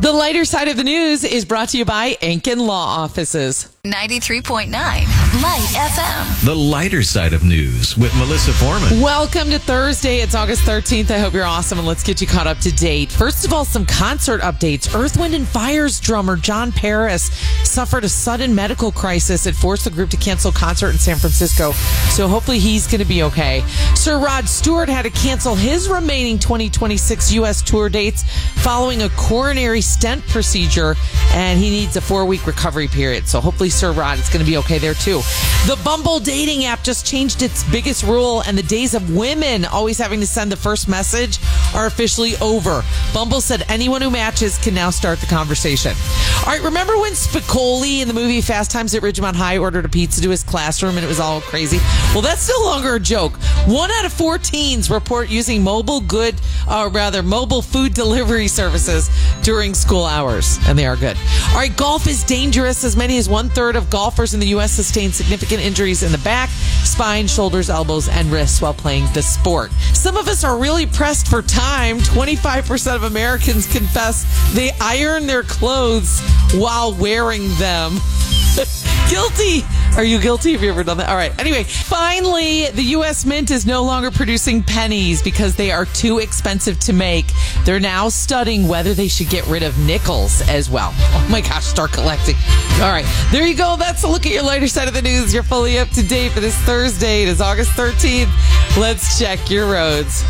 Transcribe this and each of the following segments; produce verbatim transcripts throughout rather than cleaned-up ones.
The lighter side of the news is brought to you by Ankin Law Offices. ninety-three point nine Light F M. The lighter side of news with Melissa Foreman. Welcome to Thursday. It's August thirteenth. I hope you're awesome, and let's get you caught up to date. First of all, some concert updates. Earth, Wind and Fire's drummer John Paris suffered a sudden medical crisis. It forced the group to cancel a concert in San Francisco, so hopefully he's going to be okay. Sir Rod Stewart had to cancel his remaining twenty twenty-six U S tour dates following a coronary stent procedure, and he needs a four-week recovery period, so hopefully Sir Rod is going to be okay there too. The Bumble dating app just changed its biggest rule, and the days of women always having to send the first message are officially over. Bumble said anyone who matches can now start the conversation. All right, remember when Spicoli in the movie Fast Times at Ridgemont High ordered a pizza to his classroom and it was all crazy? Well, that's no longer a joke. One out of four teens report using mobile good, or rather mobile food delivery services during school hours, and they are good. All right, golf is dangerous. As many as one-third of golfers in the U S sustained significant injuries in the back, spine, shoulders, elbows, and wrists while playing the sport. Some of us are really pressed for time. twenty-five percent of Americans confess they iron their clothes while wearing them. Guilty. Are you guilty? Have you ever done that? All right. Anyway, finally, the U S Mint is no longer producing pennies because they are too expensive to make. They're now studying whether they should get rid of nickels as well. Oh my gosh, start collecting. All right. There you go. That's a look at your lighter side of the news. You're fully up to date for this Thursday. It is August thirteenth. Let's check your roads.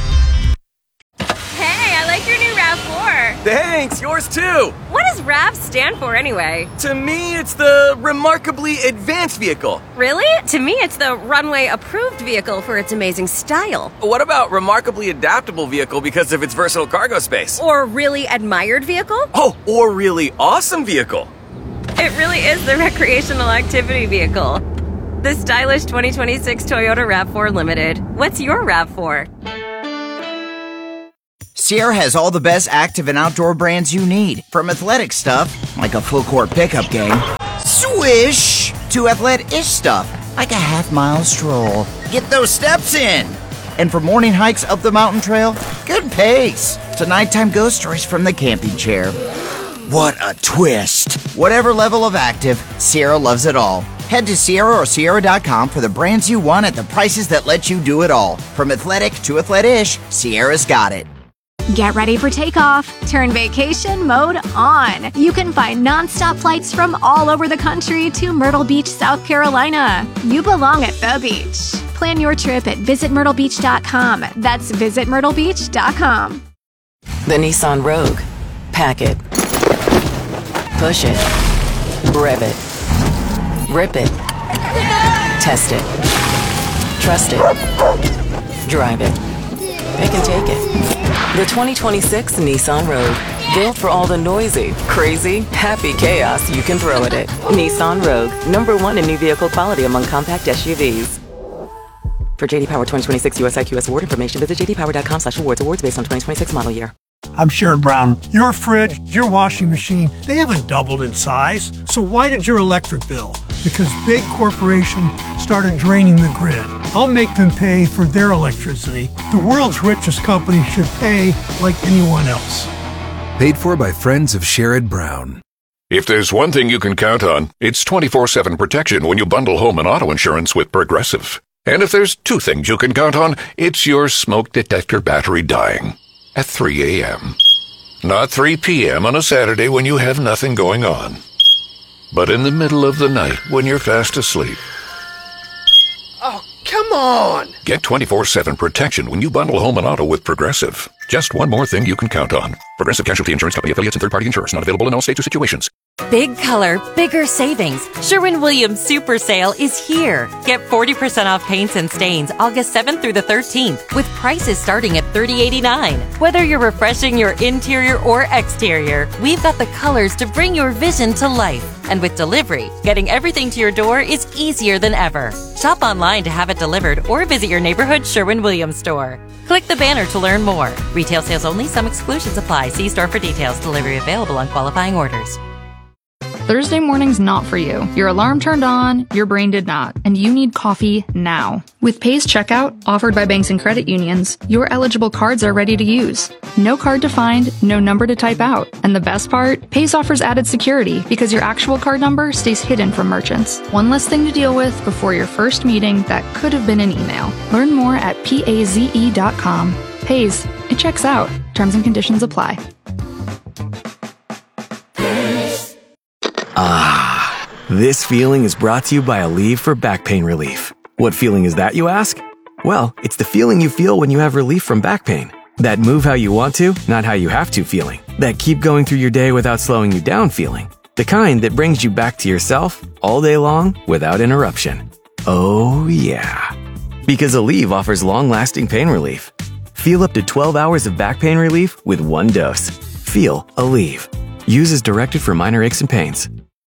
Hey, I like your new RAV four. Thanks, yours too. What does RAV stand for anyway? To me, it's the Remarkably Advanced Vehicle. Really? To me, it's the Runway Approved Vehicle for its amazing style. What about Remarkably Adaptable Vehicle because of its versatile cargo space? Or Really Admired Vehicle? Oh, or Really Awesome Vehicle. It really is the Recreational Activity Vehicle. The stylish twenty twenty-six Toyota RAV four Limited. What's your RAV four? Sierra has all the best active and outdoor brands you need. From athletic stuff, like a full court pickup game, swish, to athletic-ish stuff, like a half-mile stroll. Get those steps in. And for morning hikes up the mountain trail, good pace. To nighttime ghost stories from the camping chair. What a twist. Whatever level of active, Sierra loves it all. Head to Sierra or Sierra dot com for the brands you want at the prices that let you do it all. From athletic to athletic-ish, Sierra's got it. Get ready for takeoff. Turn vacation mode on. You can find nonstop flights from all over the country to Myrtle Beach, South Carolina. You belong at the beach. Plan your trip at visit myrtle beach dot com. That's visit myrtle beach dot com. The Nissan Rogue. Pack it. Push it. Rev it. Rip it. Test it. Trust it. Drive it. Pick and take it. The twenty twenty-six Nissan Rogue. Built for all the noisy, crazy, happy chaos you can throw at it. Nissan Rogue. Number one in new vehicle quality among compact S U Vs. For J D Power twenty twenty-six U S I Q S award information, visit j d power dot com slash awards. Awards based on twenty twenty-six model year. I'm Sherrod Brown. Your fridge, your washing machine, they haven't doubled in size. So why did your electric bill? Because big corporations started draining the grid. I'll make them pay for their electricity. The world's richest company should pay like anyone else. Paid for by friends of Sherrod Brown. If there's one thing you can count on, it's twenty-four seven protection when you bundle home and auto insurance with Progressive. And if there's two things you can count on, it's your smoke detector battery dying at three a.m. Not three p.m. on a Saturday when you have nothing going on, but in the middle of the night when you're fast asleep. Oh, come on! Get twenty-four seven protection when you bundle home and auto with Progressive. Just one more thing you can count on. Progressive Casualty Insurance Company affiliates and third-party insurers. Not available in all states or situations. Big color, bigger savings. Sherwin-Williams Super Sale is here. Get forty percent off paints and stains August seventh through the thirteenth with prices starting at thirty eighty-nine. Whether you're refreshing your interior or exterior, we've got the colors to bring your vision to life. And with delivery, getting everything to your door is easier than ever. Shop online to have it delivered or visit your neighborhood Sherwin-Williams store. Click the banner to learn more. Retail sales only. Some exclusions apply. See store for details. Delivery available on qualifying orders. Thursday morning's not for you. Your alarm turned on, your brain did not, and you need coffee now. With Paze Checkout, offered by banks and credit unions, your eligible cards are ready to use. No card to find, no number to type out. And the best part? Paze offers added security because your actual card number stays hidden from merchants. One less thing to deal with before your first meeting that could have been an email. Learn more at paze dot com. Paze, it checks out. Terms and conditions apply. Ah, this feeling is brought to you by Aleve for back pain relief. What feeling is that, you ask? Well, it's the feeling you feel when you have relief from back pain. That move how you want to, not how you have to feeling. That keep going through your day without slowing you down feeling. The kind that brings you back to yourself all day long without interruption. Oh yeah. Because Aleve offers long-lasting pain relief. Feel up to twelve hours of back pain relief with one dose. Feel Aleve. Use as directed for minor aches and pains.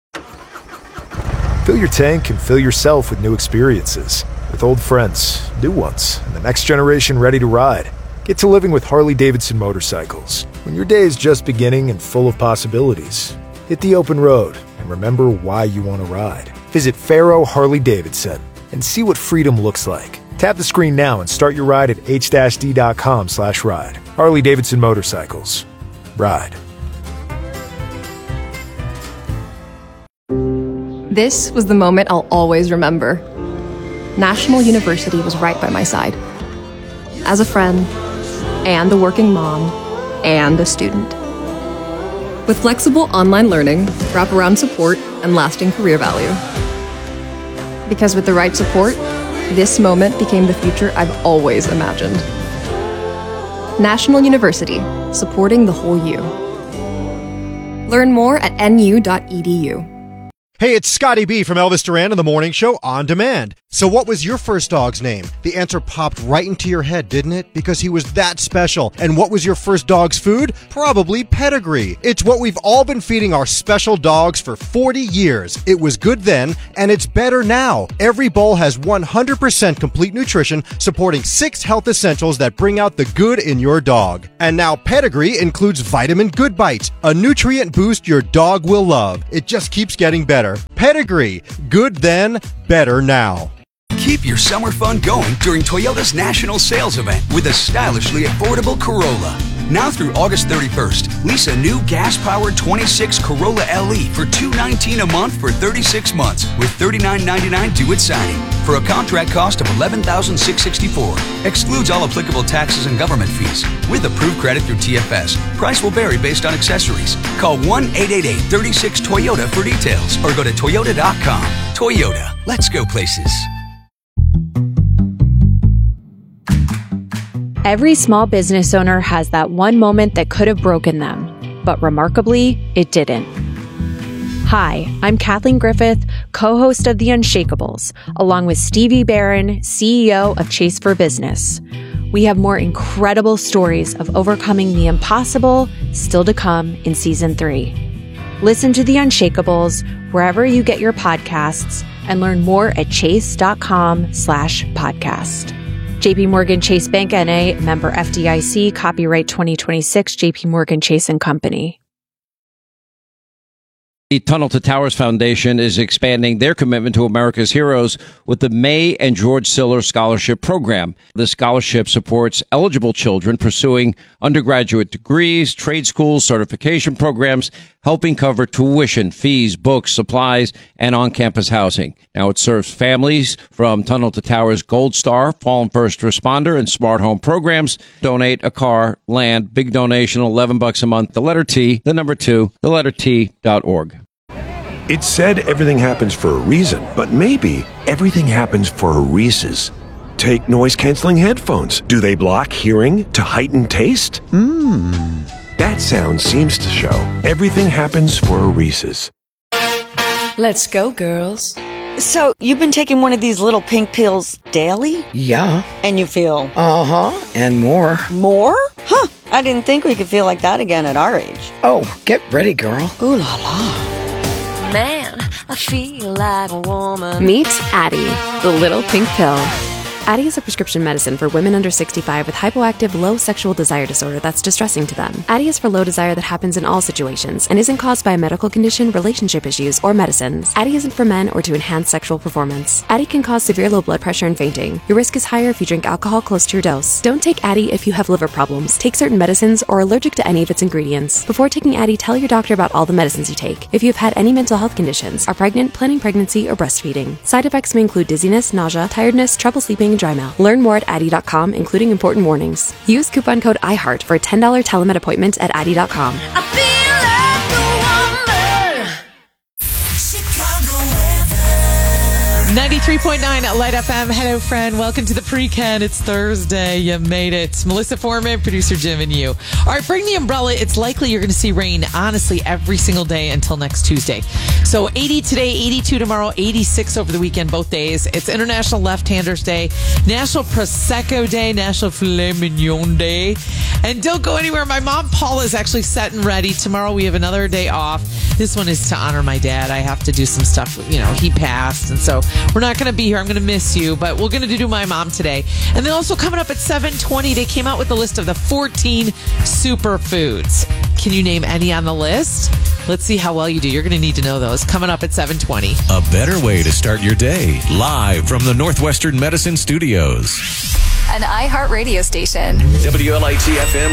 Fill your tank and fill yourself with new experiences. With old friends, new ones, and the next generation ready to ride. Get to living with Harley-Davidson motorcycles. When your day is just beginning and full of possibilities, hit the open road and remember why you want to ride. Visit Faro Harley-Davidson and see what freedom looks like. Tap the screen now and start your ride at h d dot com slash ride. Harley-Davidson Motorcycles. Ride. This was the moment I'll always remember. National University was right by my side. As a friend, and a working mom, and a student. With flexible online learning, wraparound support, and lasting career value. Because with the right support, this moment became the future I've always imagined. National University, supporting the whole you. Learn more at n u dot e d u. Hey, it's Scotty B from Elvis Duran and the Morning Show On Demand. So what was your first dog's name? The answer popped right into your head, didn't it? Because he was that special. And what was your first dog's food? Probably Pedigree. It's what we've all been feeding our special dogs for forty years. It was good then, and it's better now. Every bowl has one hundred percent complete nutrition, supporting six health essentials that bring out the good in your dog. And now Pedigree includes Vitamin Good Bites, a nutrient boost your dog will love. It just keeps getting better. Pedigree. Good then, better now. Keep your summer fun going during Toyota's national sales event with a stylishly affordable Corolla. Now through August thirty-first, lease a new gas-powered twenty-six Corolla L E for two hundred nineteen dollars a month for thirty-six months with thirty-nine ninety-nine due at signing for a contract cost of eleven thousand six hundred sixty-four dollars. Excludes all applicable taxes and government fees. With approved credit through T F S. Price will vary based on accessories. Call one eight eight eight, three six, Toyota for details or go to toyota dot com. Toyota. Let's go places. Every small business owner has that one moment that could have broken them, but remarkably, it didn't. Hi, I'm Kathleen Griffith, co-host of The Unshakables, along with Stevie Barron, C E O of Chase for Business. We have more incredible stories of overcoming the impossible still to come in season three. Listen to The Unshakables wherever you get your podcasts and learn more at chase.com slash podcast. J P Morgan Chase Bank N A, member F D I C, copyright twenty twenty-six, J P Morgan Chase and Company. The Tunnel to Towers Foundation is expanding their commitment to America's heroes with the May and George Siller Scholarship Program. The scholarship supports eligible children pursuing undergraduate degrees, trade schools, certification programs, helping cover tuition, fees, books, supplies, and on-campus housing. Now it serves families from Tunnel to Towers Gold Star, Fallen First Responder, and Smart Home programs. Donate a car, land, big donation, eleven bucks a month. The letter T, the number two, the letter T dot org. It's said everything happens for a reason, but maybe everything happens for a Reese's. Take noise-canceling headphones. Do they block hearing to heighten taste? Mmm. That sound seems to show everything happens for a Reese's. Let's go, girls. So, you've been taking one of these little pink pills daily? Yeah. And you feel? Uh-huh. And more. More? Huh. I didn't think we could feel like that again at our age. Oh, get ready, girl. Ooh la la. Man, I feel like a woman. Meet Addie, the little pink pill. Addyi is a prescription medicine for women under sixty-five with hypoactive low sexual desire disorder that's distressing to them. Addyi is for low desire that happens in all situations and isn't caused by a medical condition, relationship issues, or medicines. Addyi isn't for men or to enhance sexual performance. Addyi can cause severe low blood pressure and fainting. Your risk is higher if you drink alcohol close to your dose. Don't take Addyi if you have liver problems, take certain medicines, or are allergic to any of its ingredients. Before taking Addyi, tell your doctor about all the medicines you take. If you've had any mental health conditions, are pregnant, planning pregnancy, or breastfeeding. Side effects may include dizziness, nausea, tiredness, trouble sleeping, and dry mouth. Learn more at Addyi dot com, including important warnings. Use coupon code iHeart for a ten dollars telemed appointment at Addyi dot com. ninety-three point nine Light F M. Hello, friend. Welcome to the Pre-Can. It's Thursday. You made it. Melissa Foreman, producer Jim, and you. All right, bring the umbrella. It's likely you're going to see rain, honestly, every single day until next Tuesday. So eighty today, eighty-two tomorrow, eighty-six over the weekend, both days. It's International Left-Handers Day, National Prosecco Day, National Filet Mignon Day. And don't go anywhere. My mom, Paula, is actually set and ready. Tomorrow we have another day off. This one is to honor my dad. I have to do some stuff. You know, he passed, and so we're not going to be here. I'm going to miss you, but we're going to do my mom today. And then also coming up at seven twenty, they came out with a list of the fourteen superfoods. Can you name any on the list? Let's see how well you do. You're going to need to know those. Coming up at seven twenty. A better way to start your day. Live from the Northwestern Medicine Studios. An iHeart radio station. W L I T F M